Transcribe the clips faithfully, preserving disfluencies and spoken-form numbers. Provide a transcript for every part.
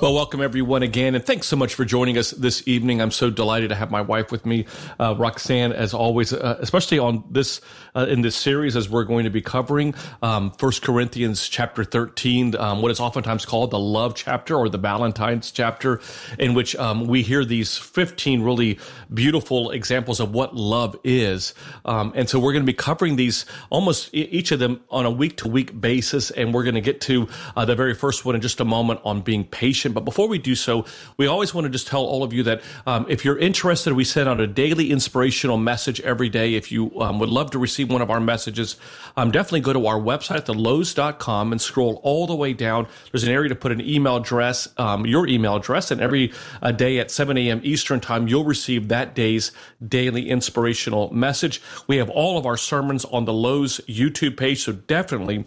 Well, welcome everyone again, and thanks so much for joining us this evening. I'm so delighted to have my wife with me, uh, Roxanne, as always, uh, especially on this uh, in this series as we're going to be covering um, First Corinthians chapter thirteen, um, what is oftentimes called the love chapter or the Valentine's chapter, in which um, we hear these fifteen really beautiful examples of what love is. Um, and so we're going to be covering these almost each of them on a week-to-week basis, and we're going to get to uh, the very first one in just a moment on being patient. But before we do so, we always want to just tell all of you that um, if you're interested, we send out a daily inspirational message every day. If you um, would love to receive one of our messages, um, definitely go to our website at the lowe's dot com and scroll all the way down. There's an area to put an email address, um, your email address, and every uh, day at seven a.m. Eastern time, you'll receive that day's daily inspirational message. We have all of our sermons on the Lowe's YouTube page, so definitely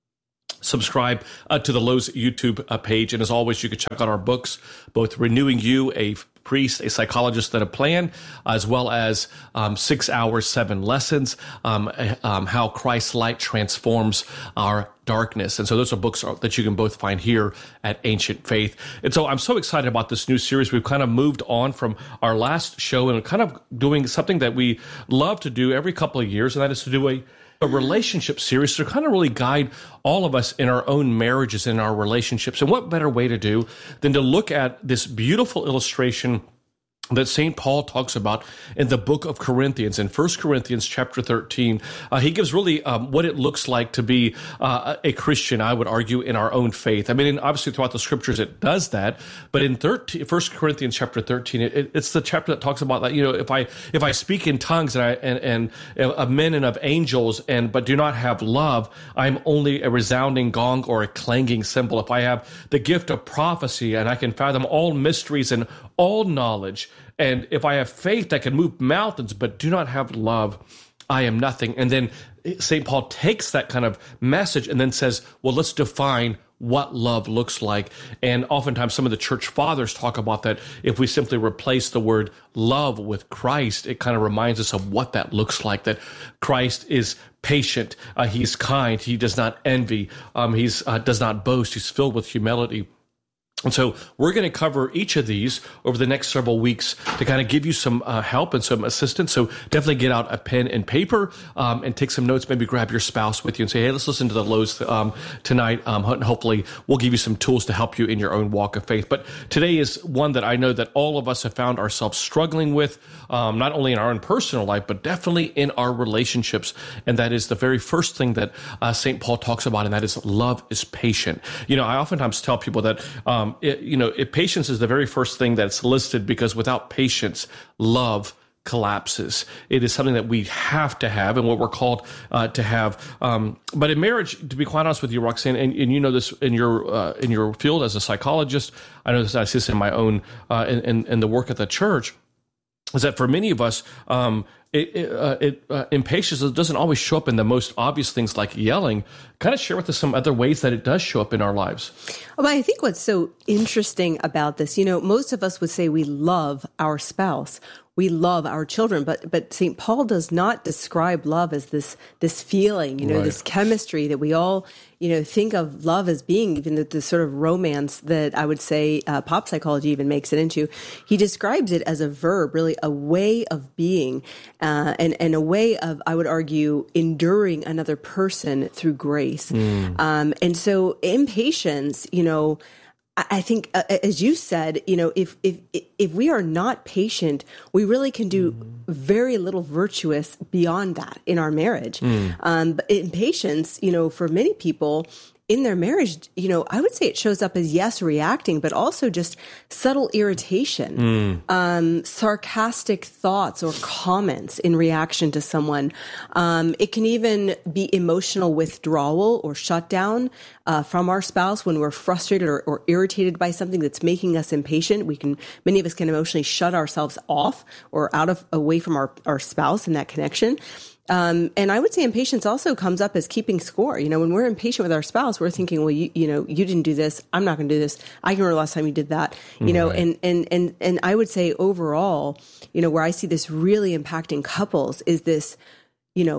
subscribe uh, to the Lowe's YouTube uh, page. And as always, you can check out our books, both Renewing You, a priest, a psychologist, and a plan, as well as um, Six Hours, Seven Lessons, um, um, How Christ's Light Transforms Our Darkness. And so those are books that you can both find here at Ancient Faith. And so I'm so excited about this new series. We've kind of moved on from our last show and kind of doing something that we love to do every couple of years, and that is to do a a relationship series to kind of really guide all of us in our own marriages and our relationships. And what better way to do than to look at this beautiful illustration that Saint Paul talks about in the book of Corinthians, in First Corinthians chapter thirteen. Uh, he gives really um, what it looks like to be uh, a Christian, I would argue, in our own faith. I mean, and obviously throughout the scriptures it does that, but in First Corinthians chapter thirteen, it, it's the chapter that talks about that, you know, if I if I speak in tongues and I and, and of men and of angels, and but do not have love, I'm only a resounding gong or a clanging cymbal. If I have the gift of prophecy and I can fathom all mysteries and all knowledge, and if I have faith that can move mountains but do not have love, I am nothing. And then Saint Paul takes that kind of message and then says, well, let's define what love looks like. And oftentimes some of the church fathers talk about that. If we simply replace the word love with Christ, it kind of reminds us of what that looks like, that Christ is patient, uh, he's kind, he does not envy, um, he uh, does not boast, he's filled with humility. And so we're going to cover each of these over the next several weeks to kind of give you some uh, help and some assistance. So definitely get out a pen and paper um, and take some notes. Maybe grab your spouse with you and say, hey, let's listen to the Lowe's um, tonight. Um, and hopefully we'll give you some tools to help you in your own walk of faith. But today is one that I know that all of us have found ourselves struggling with, um, not only in our own personal life, but definitely in our relationships. And that is the very first thing that uh, Saint Paul talks about, and that is love is patient. You know, I oftentimes tell people that, um, It, you know, it, patience is the very first thing that's listed, because without patience, love collapses. It is something that we have to have and what we're called uh, to have. Um, but in marriage, to be quite honest with you, Roxanne, and, and you know this in your uh, in your field as a psychologist, I know this, I see this in my own uh, in, in, in the work at the church, is that for many of us, um, it, it, uh, it uh, impatience doesn't always show up in the most obvious things like yelling. Kind of share with us some other ways that it does show up in our lives. Well, I think what's so interesting about this, you know, most of us would say we love our spouse, we love our children, but but Saint Paul does not describe love as this this feeling, you know, right. This chemistry that we all, you know, think of love as being, even the, the sort of romance that I would say uh, pop psychology even makes it into. He describes it as a verb, really a way of being, uh, and and a way of, I would argue, enduring another person through grace. Mm. Um, and so impatience, you know, I think, uh, as you said, you know, if if if we are not patient, we really can do mm. very little virtuous beyond that in our marriage. Mm. Um, but impatience, you know, for many people in their marriage, you know, I would say it shows up as, yes, reacting, but also just subtle irritation, mm. um, sarcastic thoughts or comments in reaction to someone. Um, it can even be emotional withdrawal or shutdown uh, from our spouse when we're frustrated or, or irritated by something that's making us impatient. We can, many of us can emotionally shut ourselves off or out of, away from our, our spouse in that connection. Um, and I would say impatience also comes up as keeping score. You know, when we're impatient with our spouse, we're thinking, well, you, you know, you didn't do this. I'm not going to do this. I can remember last time you did that, you right. know, and, and, and, and I would say overall, you know, where I see this really impacting couples is this, you know,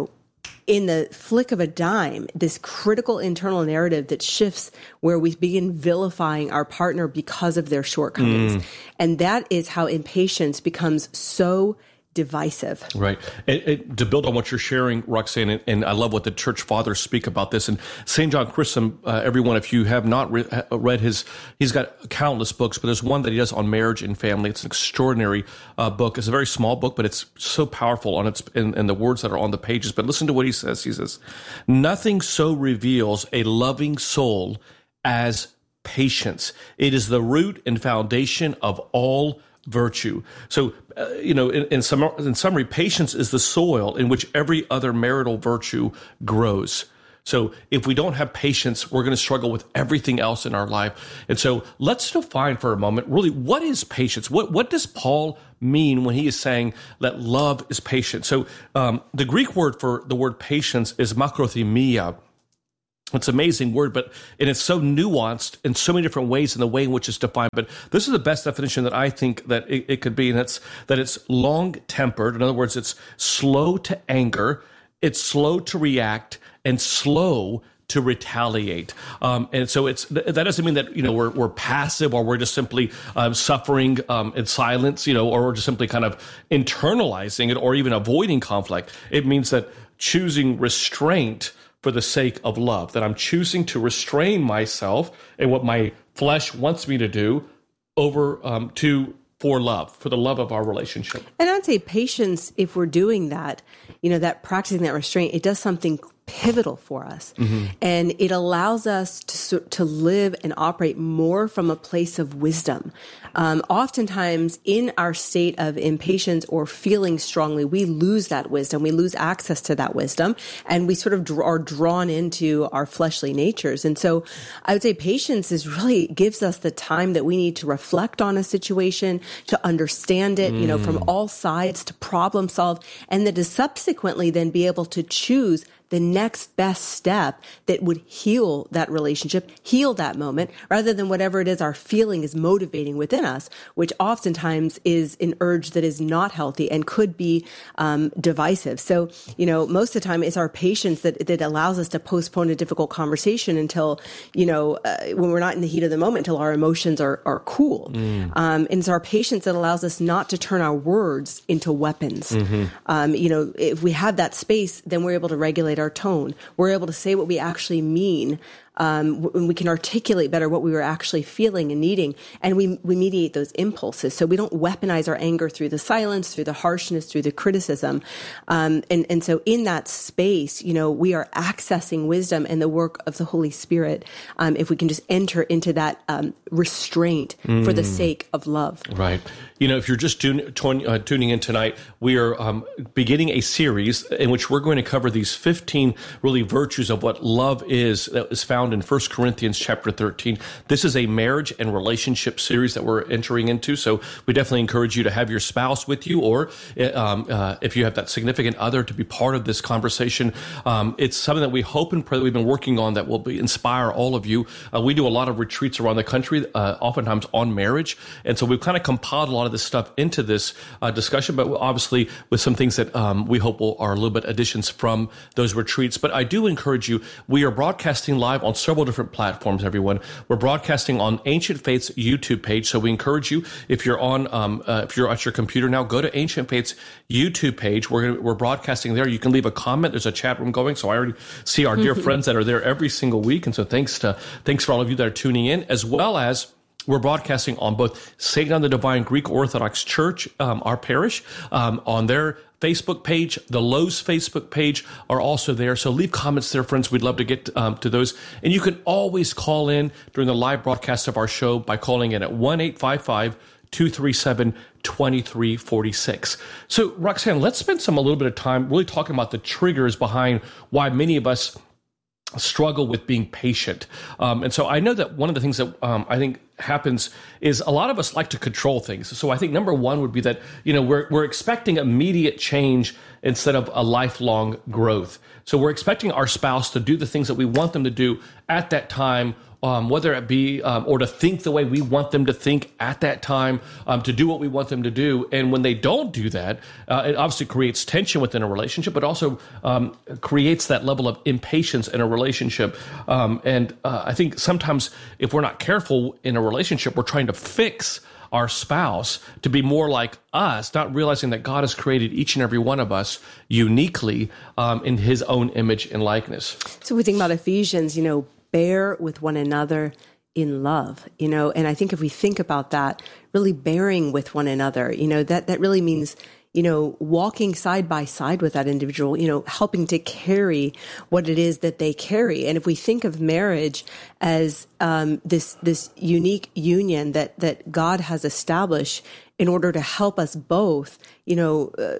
in the flick of a dime, this critical internal narrative that shifts where we begin vilifying our partner because of their shortcomings. Mm. And that is how impatience becomes so divisive. Right. And, and to build on what you're sharing, Roxanne, and, and I love what the church fathers speak about this. And Saint John Chrysostom, uh, everyone, if you have not re- read his, he's got countless books, but there's one that he does on marriage and family. It's an extraordinary uh, book. It's a very small book, but it's so powerful on its in, in the words that are on the pages. But listen to what he says. He says, "Nothing so reveals a loving soul as patience. It is the root and foundation of all virtue." So, uh, you know, in, in, sum, in summary, patience is the soil in which every other marital virtue grows. So if we don't have patience, we're going to struggle with everything else in our life. And so let's define for a moment, really, what is patience? What what does Paul mean when he is saying that love is patient? So um, the Greek word for the word patience is makrothymia. It's an amazing word, but and it's so nuanced in so many different ways in the way in which it's defined. But this is the best definition that I think that it, it could be, and it's that it's long-tempered. In other words, it's slow to anger, it's slow to react, and slow to retaliate. Um, and so it's that doesn't mean that, you know, we're we're passive or we're just simply um, suffering um, in silence, you know, or we're just simply kind of internalizing it or even avoiding conflict. It means that choosing restraint for the sake of love, that I'm choosing to restrain myself and what my flesh wants me to do over um, to for love, for the love of our relationship. And I'd say patience, if we're doing that, you know, that practicing that restraint, it does something pivotal for us. Mm-hmm. And it allows us to to live and operate more from a place of wisdom. Um, oftentimes in our state of impatience or feeling strongly, we lose that wisdom. We lose access to that wisdom, and we sort of dr- are drawn into our fleshly natures. And so I would say patience is really gives us the time that we need to reflect on a situation, to understand it, mm. you know, from all sides, to problem solve, and then to subsequently then be able to choose the next best step that would heal that relationship, heal that moment, rather than whatever it is our feeling is motivating within us, which oftentimes is an urge that is not healthy and could be um, divisive. So, you know, most of the time it's our patience that, that allows us to postpone a difficult conversation until, you know, uh, when we're not in the heat of the moment, until our emotions are, are cool. Mm. Um, and it's our patience that allows us not to turn our words into weapons. Mm-hmm. Um, you know, if we have that space, then we're able to regulate our tone. We're able to say what we actually mean. Um, we can articulate better what we were actually feeling and needing, and we, we mediate those impulses. So we don't weaponize our anger through the silence, through the harshness, through the criticism. Um, and, and so in that space, you know, we are accessing wisdom and the work of the Holy Spirit. Um, if we can just enter into that um, restraint mm. for the sake of love. Right. You know, if you're just tune, tune, uh, tuning in tonight, we are um, beginning a series in which we're going to cover these fifteen really virtues of what love is that is found in First Corinthians chapter thirteen. This is a marriage and relationship series that we're entering into. So we definitely encourage you to have your spouse with you, or um, uh, if you have that significant other, to be part of this conversation. Um, it's something that we hope and pray that we've been working on that will be, inspire all of you. Uh, we do a lot of retreats around the country, uh, oftentimes on marriage. And so we've kind of compiled a lot of this stuff into this uh, discussion, but obviously with some things that um, we hope will, are a little bit additions from those retreats. But I do encourage you, we are broadcasting live on several different platforms, everyone. We're broadcasting on Ancient Faith's YouTube page. So we encourage you, if you're on, um, uh, if you're at your computer now, go to Ancient Faith's YouTube page. We're gonna, we're broadcasting there. You can leave a comment. There's a chat room going. So I already see our dear friends that are there every single week. And so thanks to, thanks for all of you that are tuning in, as well as we're broadcasting on both Saint John the Divine Greek Orthodox Church, um, our parish, um, on their Facebook page. The Lowe's Facebook page are also there. So leave comments there, friends. We'd love to get um, to those. And you can always call in during the live broadcast of our show by calling in at one eight five five, two three seven, two three four six. So, Roxanne, let's spend some a little bit of time really talking about the triggers behind why many of us struggle with being patient. Um, and so I know that one of the things that um, I think happens is a lot of us like to control things. So I think number one would be that, you know, we're we're expecting immediate change instead of a lifelong growth. So we're expecting our spouse to do the things that we want them to do at that time um, whether it be um, or to think the way we want them to think at that time, um, to do what we want them to do. And when they don't do that, uh, it obviously creates tension within a relationship, but also um, creates that level of impatience in a relationship. Um, and uh, I think sometimes if we're not careful in a relationship, we're trying to fix our spouse to be more like us, not realizing that God has created each and every one of us uniquely um, in his own image and likeness. So we think about Ephesians, you know, bear with one another in love, you know, and I think if we think about that, really bearing with one another, you know, that, that really means, you know, walking side by side with that individual, you know, helping to carry what it is that they carry. And if we think of marriage as um, this this unique union that that God has established in order to help us both, you know, uh,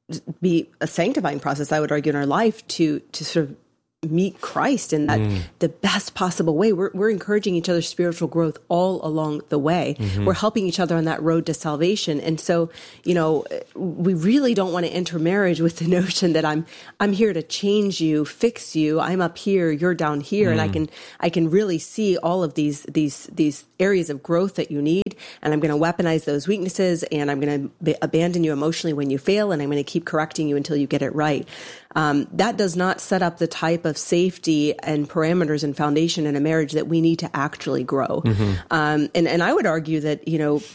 be a sanctifying process, I would argue, in our life to to sort of meet Christ in that mm. the best possible way. We're, we're encouraging each other's spiritual growth all along the way. Mm-hmm. We're helping each other on that road to salvation. And so, you know, we really don't want to enter marriage with the notion that I'm, I'm here to change you, fix you. I'm up here, you're down here. Mm. And I can, I can really see all of these, these, these areas of growth that you need. And I'm going to weaponize those weaknesses, and I'm going to b- abandon you emotionally when you fail. And I'm going to keep correcting you until you get it right. Um, that does not set up the type of safety and parameters and foundation in a marriage that we need to actually grow. Mm-hmm. Um, and, and I would argue that, you know,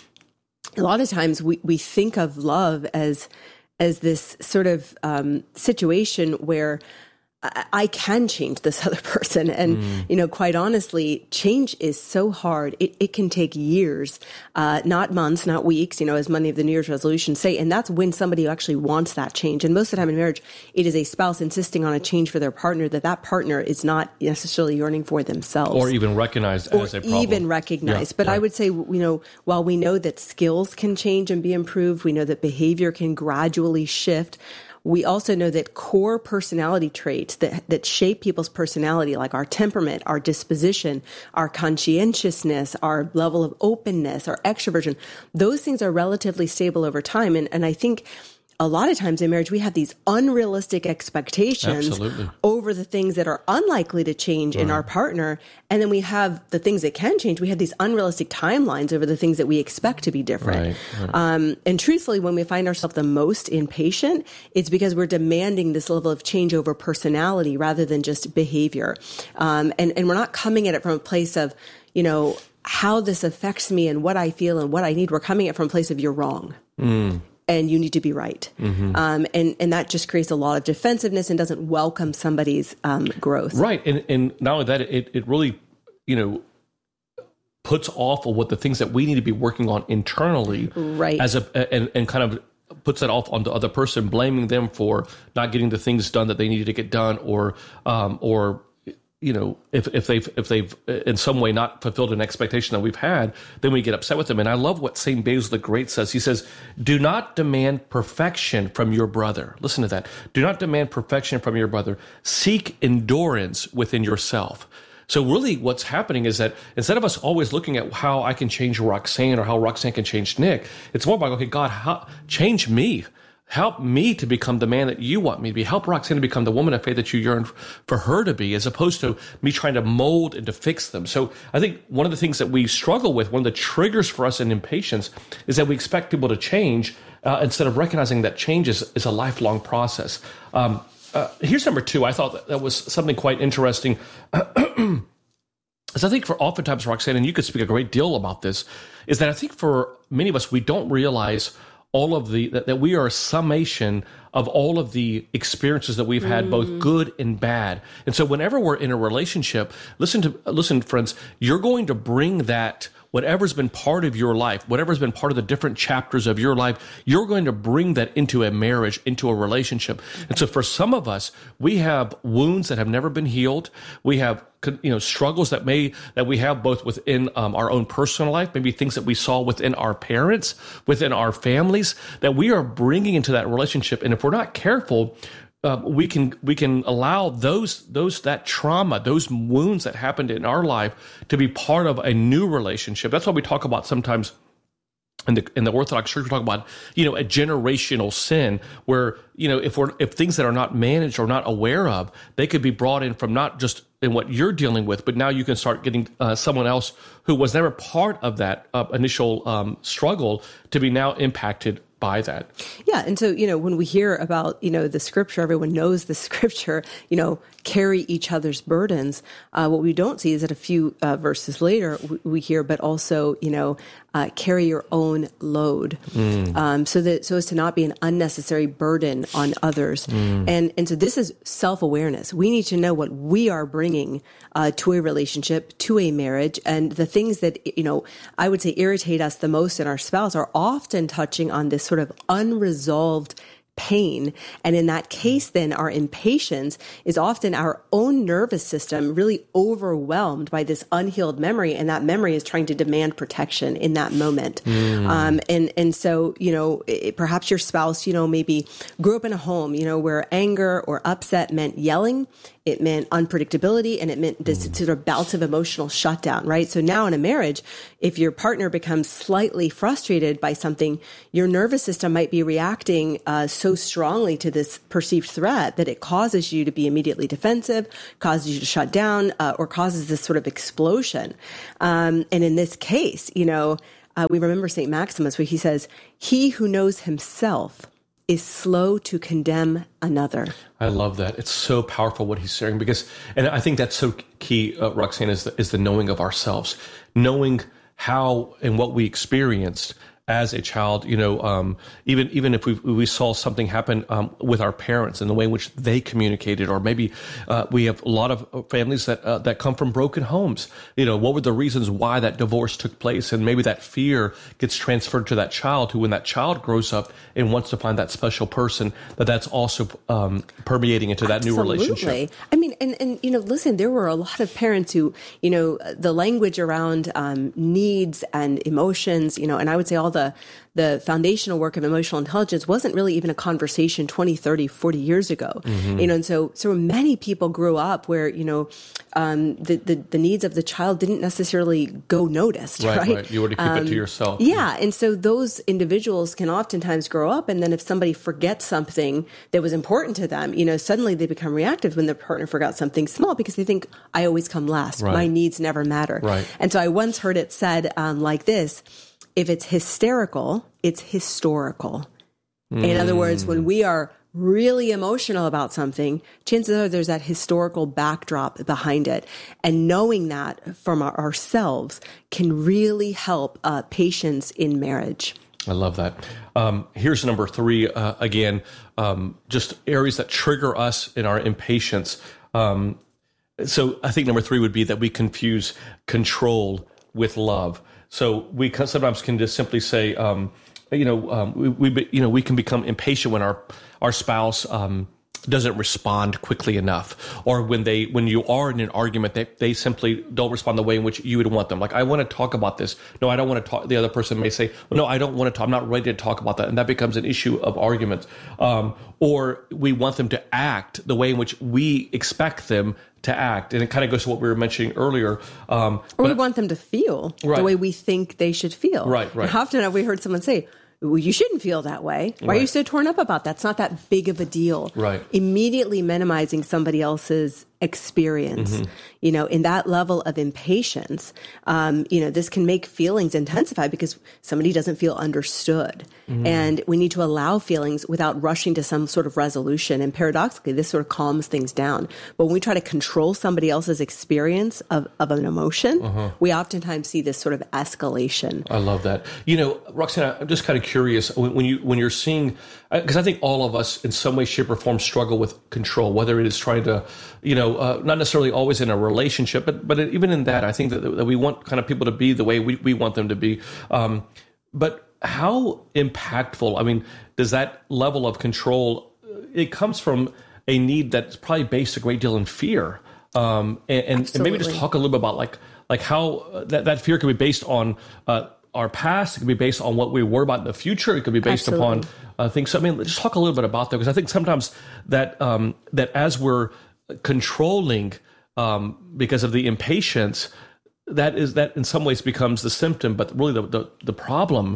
a lot of times we, we think of love as, as this sort of um, situation where I, I can change this other person. And, mm. you know, quite honestly, change is so hard. It, it can take years, uh, not months, not weeks, you know, as many of the New Year's resolutions say. And that's when somebody actually wants that change. And most of the time in marriage, it is a spouse insisting on a change for their partner that that partner is not necessarily yearning for themselves. Or even recognized or as a problem. even recognized. Yeah, but right. I would say, you know, while we know that skills can change and be improved, we know that behavior can gradually shift. We also know that core personality traits that, that shape people's personality, like our temperament, our disposition, our conscientiousness, our level of openness, our extroversion, those things are relatively stable over time. And, and I think a lot of times in marriage, we have these unrealistic expectations Absolutely. Over the things that are unlikely to change right. in our partner. And then we have the things that can change. We have these unrealistic timelines over the things that we expect to be different. Right, right. Um, and truthfully, when we find ourselves the most impatient, it's because we're demanding this level of change over personality rather than just behavior. Um, and, and we're not coming at it from a place of, you know, how this affects me and what I feel and what I need. We're coming at it from a place of you're wrong. Mm. And you need to be right. Mm-hmm. Um, and, and that just creates a lot of defensiveness and doesn't welcome somebody's um, growth. Right. And, and not only that, it, it really, you know, puts off of what the things that we need to be working on internally. Right. As a and, and kind of puts that off on the other person, blaming them for not getting the things done that they needed to get done, or um, or you know, if, if they've if they've in some way not fulfilled an expectation that we've had, then we get upset with them. And I love what Saint Basil the Great says. He says, "Do not demand perfection from your brother." Listen to that. Do not demand perfection from your brother. Seek endurance within yourself. So really what's happening is that instead of us always looking at how I can change Roxanne or how Roxanne can change Nick, it's more about, okay, God, how, change me. Help me to become the man that you want me to be. Help Roxanne to become the woman of faith that you yearn for her to be, as opposed to me trying to mold and to fix them. So I think one of the things that we struggle with, one of the triggers for us in impatience, is that we expect people to change uh, instead of recognizing that change is, is a lifelong process. Um, uh, here's number two. I thought that, that was something quite interesting. As I think for oftentimes, Roxanne, and you could speak a great deal about this, is that I think for many of us, we don't realize all of the, that, that we are a summation of all of the experiences that we've had, mm. both good and bad. And so whenever we're in a relationship, listen to, listen, friends, you're going to bring that, whatever's been part of your life, whatever's been part of the different chapters of your life, you're going to bring that into a marriage, into a relationship. And so for some of us, we have wounds that have never been healed. We have, you know, struggles that may, that we have both within um, our own personal life, maybe things that we saw within our parents, within our families, that we are bringing into that relationship. And if we're not careful, Uh, we can we can allow those those that trauma, those wounds that happened in our life to be part of a new relationship. That's why we talk about sometimes in the in the Orthodox Church, we're talking about, you know, a generational sin where, you know, if we're if things that are not managed or not aware of, they could be brought in from not just in what you're dealing with, but now you can start getting uh, someone else who was never part of that uh, initial um, struggle to be now impacted by that. Yeah. And so, you know, when we hear about, you know, the scripture, everyone knows the scripture, you know, carry each other's burdens. Uh, what we don't see is that a few uh, verses later, we, we hear, but also, you know, uh, carry your own load. Mm. Um, so that, so as to not be an unnecessary burden on others. Mm. And, and so this is self-awareness. We need to know what we are bringing uh, to a relationship, to a marriage, and the things that, you know, I would say irritate us the most in our spouse are often touching on this sort of unresolved pain. And in that case, then our impatience is often our own nervous system really overwhelmed by this unhealed memory. And that memory is trying to demand protection in that moment. Mm. Um, and, and so, you know, it, perhaps your spouse, you know, maybe grew up in a home, you know, where anger or upset meant yelling. It meant unpredictability, and it meant this mm. sort of bouts of emotional shutdown, right? So now in a marriage, if your partner becomes slightly frustrated by something, your nervous system might be reacting uh, so strongly to this perceived threat that it causes you to be immediately defensive, causes you to shut down, uh, or causes this sort of explosion. Um, and in this case, you know, uh, we remember Saint Maximus, where he says, "He who knows himself is slow to condemn another." I love that. It's so powerful what he's saying, because, and I think that's so key, uh, Roxanne, is the, is the knowing of ourselves, knowing how and what we experienced as a child. You know, um, even even if we we saw something happen um, with our parents and the way in which they communicated, or maybe uh, we have a lot of families that uh, that come from broken homes. You know, what were the reasons why that divorce took place, and maybe that fear gets transferred to that child, who, when that child grows up and wants to find that special person, that that's also um, permeating into that Absolutely. new relationship. I mean, and and you know, listen, there were a lot of parents who, you know, the language around um, needs and emotions, you know, and I would say all the the foundational work of emotional intelligence wasn't really even a conversation twenty, thirty, forty years ago. Mm-hmm. You know, and so, so many people grew up where, you know, um, the, the, the needs of the child didn't necessarily go noticed, right? Right, right. You were to keep um, it to yourself. Yeah. And so those individuals can oftentimes grow up, and then if somebody forgets something that was important to them, you know, suddenly they become reactive when their partner forgot something small, because they think, I always come last. Right. My needs never matter. Right. And so I once heard it said um, like this: if it's hysterical, it's historical. Mm. In other words, when we are really emotional about something, chances are there's that historical backdrop behind it. And knowing that from our, ourselves can really help uh, patience in marriage. I love that. Um, here's number three. Uh, again, um, just areas that trigger us in our impatience. Um, so I think number three would be that we confuse control with love. So we can, sometimes can just simply say, um, you know, um, we, we, you know, we can become impatient when our our spouse um, doesn't respond quickly enough, or when they when you are in an argument, they they simply don't respond the way in which you would want them. Like, I want to talk about this. No, I don't want to talk. The other person may say, well, no, I don't want to talk. I'm not ready to talk about that, and that becomes an issue of argument. Um, or we want them to act the way in which we expect them to act. And it kind of goes to what we were mentioning earlier. Um, or but, we want them to feel right. the way we think they should feel. Right, right. And how often have we heard someone say, well, you shouldn't feel that way. Why right. are you so torn up about that? It's not that big of a deal. Right. Immediately minimizing somebody else's experience, mm-hmm. you know, in that level of impatience, um, you know, this can make feelings intensify because somebody doesn't feel understood. Mm-hmm. And we need to allow feelings without rushing to some sort of resolution. And paradoxically, this sort of calms things down. But when we try to control somebody else's experience of, of an emotion, uh-huh. we oftentimes see this sort of escalation. I love that. You know, Roxanne, I'm just kind of curious when, when you when you're seeing, because I think all of us in some way, shape, or form struggle with control, whether it is trying to, you know, uh, not necessarily always in a relationship, but but even in that, I think that, that we want kind of people to be the way we, we want them to be. Um, but how impactful, I mean, does that level of control, it comes from a need that's probably based a great deal in fear. Um, and, and, and maybe just talk a little bit about like like how that, that fear can be based on uh, our past. It can be based on what we worry about in the future. It could be based Absolutely. upon uh, things. So, I mean, just talk a little bit about that, because I think sometimes that um, that as we're controlling um, because of the impatience, that is that in some ways becomes the symptom, but really the the, the problem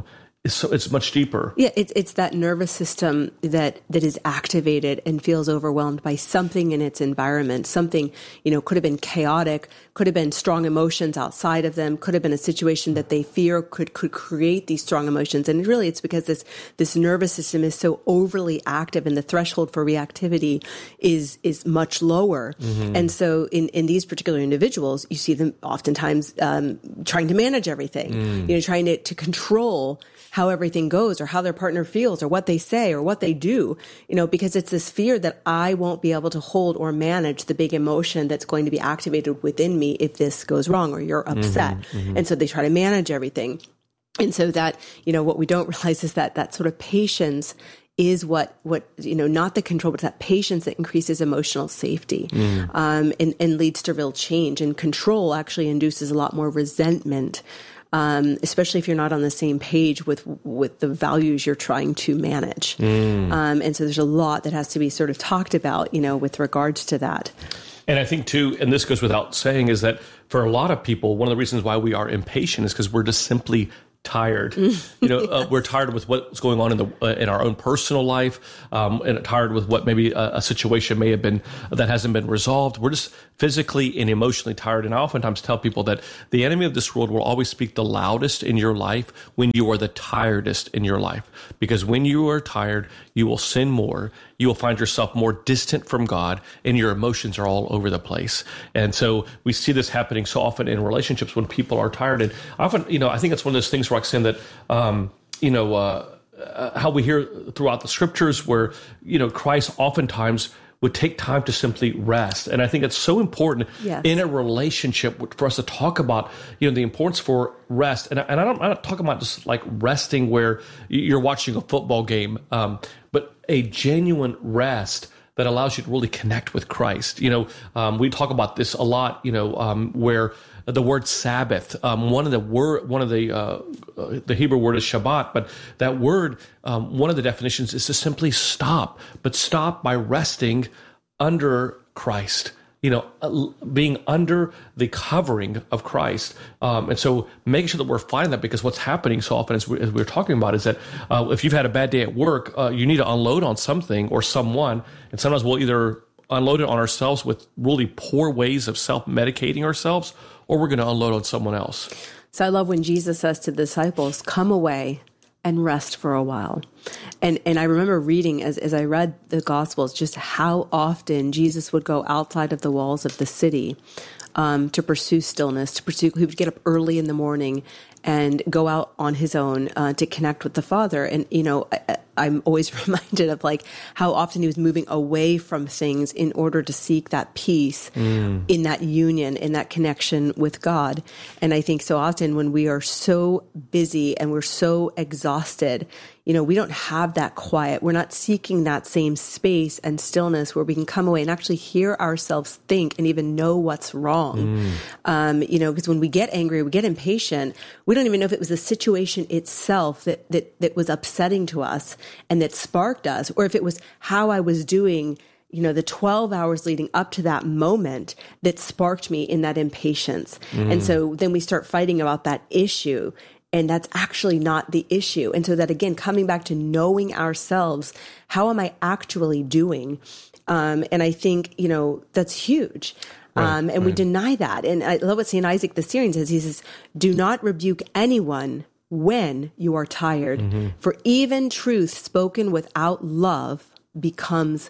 It's so it's much deeper. Yeah, it's it's that nervous system that that is activated and feels overwhelmed by something in its environment. Something, you know, could have been chaotic, could have been strong emotions outside of them, could have been a situation that they fear could could create these strong emotions. And really, it's because this this nervous system is so overly active, and the threshold for reactivity is is much lower. Mm-hmm. And so, in in these particular individuals, you see them oftentimes um, trying to manage everything, mm. you know, trying to to control how everything goes or how their partner feels or what they say or what they do, you know, because it's this fear that I won't be able to hold or manage the big emotion that's going to be activated within me if this goes wrong or you're upset. Mm-hmm, mm-hmm. And so they try to manage everything. And so that, you know, what we don't realize is that that sort of patience is what, what, you know, not the control, but that patience that increases emotional safety, mm. um, and, and leads to real change. And control actually induces a lot more resentment. Um, especially if you're not on the same page with with the values you're trying to manage. Mm. Um, and so there's a lot that has to be sort of talked about, you know, with regards to that. And I think, too, and this goes without saying, is that for a lot of people, one of the reasons why we are impatient is because we're just simply tired. You know, yes. uh, we're tired with what's going on in the uh, in our own personal life, um, and tired with what maybe a, a situation may have been that hasn't been resolved. We're just physically and emotionally tired. And I oftentimes tell people that the enemy of this world will always speak the loudest in your life when you are the tiredest in your life. Because when you are tired, you will sin more. You will find yourself more distant from God, and your emotions are all over the place. And so we see this happening so often in relationships when people are tired. And often, you know, I think it's one of those things, Roxanne, that, um, you know, uh, uh, how we hear throughout the scriptures where, you know, Christ oftentimes would take time to simply rest. And I think it's so important yes. in a relationship for us to talk about, you know, the importance for rest. And, and I don't, I'm not talking about just like resting where you're watching a football game, um, but a genuine rest that allows you to really connect with Christ. You know, um, we talk about this a lot, you know, um, where the word Sabbath, um, one of the word, one of the, uh, uh, the Hebrew word is Shabbat, but that word, um, one of the definitions is to simply stop, but stop by resting under Christ, you know, uh, being under the covering of Christ. Um, and so making sure that we're finding that, because what's happening so often, as, we, as we're talking about, is that uh, if you've had a bad day at work, uh, you need to unload on something or someone. And sometimes we'll either unload it on ourselves with really poor ways of self-medicating ourselves, or we're going to unload on someone else. So I love when Jesus says to the disciples, come away and rest for a while. And and I remember reading, as, as I read the Gospels, just how often Jesus would go outside of the walls of the city um, to pursue stillness, to pursue, he would get up early in the morning and go out on his own uh, to connect with the Father. And, you know, I, I'm always reminded of like how often he was moving away from things in order to seek that peace mm. in that union, in that connection with God. And I think so often when we are so busy and we're so exhausted, you know, we don't have that quiet. We're not seeking that same space and stillness where we can come away and actually hear ourselves think and even know what's wrong. Mm. Um, you know, because when we get angry, we get impatient, we don't even know if it was the situation itself that, that, that was upsetting to us and that sparked us, or if it was how I was doing, you know, the twelve hours leading up to that moment that sparked me in that impatience. Mm. And so then we start fighting about that issue. And that's actually not the issue. And so that, again, coming back to knowing ourselves, how am I actually doing? Um, and I think, you know, that's huge. Right, um, and right. we deny that. And I love what Saint Isaac the Syrian says. He says, do not rebuke anyone when you are tired, mm-hmm. for even truth spoken without love becomes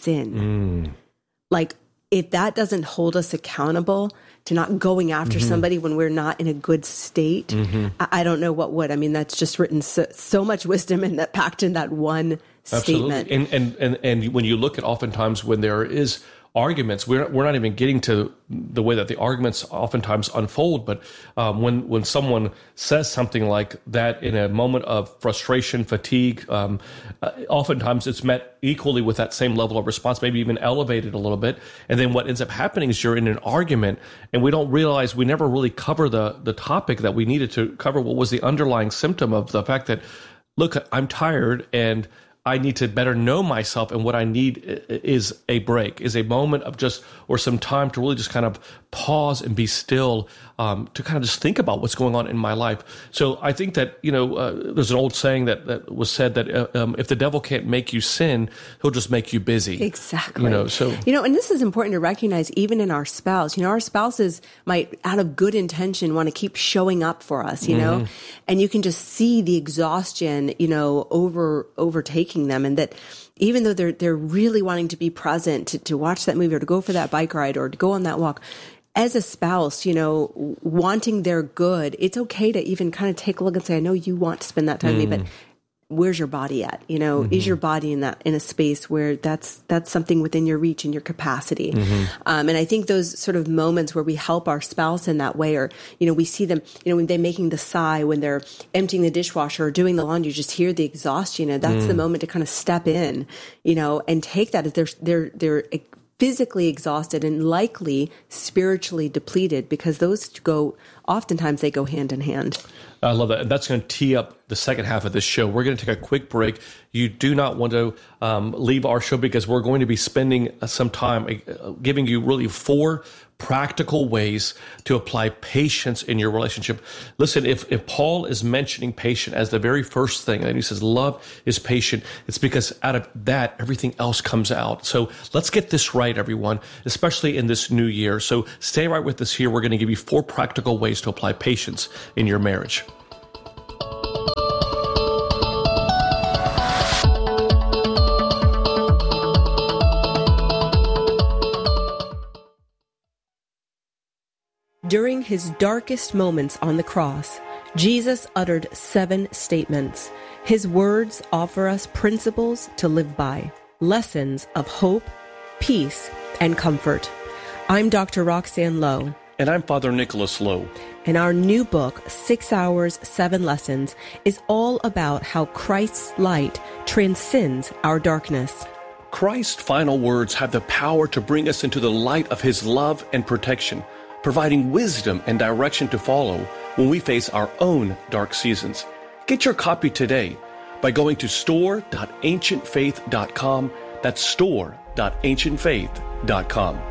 sin. Mm. Like, if that doesn't hold us accountable to not going after mm-hmm. somebody when we're not in a good state, mm-hmm. I, I don't know what would. I mean, that's just written so, so much wisdom in that, packed in that one Absolutely. statement. And, and and and when you look at oftentimes when there is arguments, we're we're not even getting to the way that the arguments oftentimes unfold. But um, when when someone says something like that in a moment of frustration, fatigue, um, uh, oftentimes it's met equally with that same level of response, maybe even elevated a little bit. And then what ends up happening is you're in an argument, and we don't realize we never really cover the the topic that we needed to cover. What was the underlying symptom of the fact that, look, I'm tired and I need to better know myself, and what I need is a break, is a moment of just, or some time to really just kind of pause and be still, um, to kind of just think about what's going on in my life. So I think that, you know, uh, there's an old saying that, that was said that uh, um, if the devil can't make you sin, he'll just make you busy. Exactly. You know, so, you know, and this is important to recognize even in our spouse. You know, our spouses might, out of good intention, want to keep showing up for us, you mm-hmm. know, and you can just see the exhaustion, you know, over overtaking them, and that even though they're they're really wanting to be present, to, to watch that movie or to go for that bike ride or to go on that walk, as a spouse, you know, wanting their good, it's okay to even kind of take a look and say, I know you want to spend that time mm. with me, but where's your body at? You know, mm-hmm. is your body in that, in a space where that's, that's something within your reach and your capacity? Mm-hmm. Um, and I think those sort of moments where we help our spouse in that way, or, you know, we see them, you know, when they're making the sigh, when they're emptying the dishwasher or doing the laundry, you just hear the exhaustion. You know, that's mm. the moment to kind of step in, you know, and take that as they're, they're, they're, physically exhausted and likely spiritually depleted, because those go, oftentimes they go hand in hand. I love that. And that's going to tee up the second half of this show. We're going to take a quick break. You do not want to um, leave our show, because we're going to be spending some time uh, giving you really four practical ways to apply patience in your relationship. Listen, if, if Paul is mentioning patience as the very first thing, and he says love is patient, it's because out of that, everything else comes out. So let's get this right, everyone, especially in this new year. So stay right with us here. We're going to give you four practical ways to apply patience in your marriage. During his darkest moments on the cross, Jesus uttered seven statements. His words offer us principles to live by, lessons of hope, peace, and comfort. I'm Doctor Roxanne Lowe. And I'm Father Nicholas Lowe. And our new book, Six Hours, Seven Lessons, is all about how Christ's light transcends our darkness. Christ's final words have the power to bring us into the light of his love and protection, providing wisdom and direction to follow when we face our own dark seasons. Get your copy today by going to store dot ancient faith dot com. That's store dot ancient faith dot com.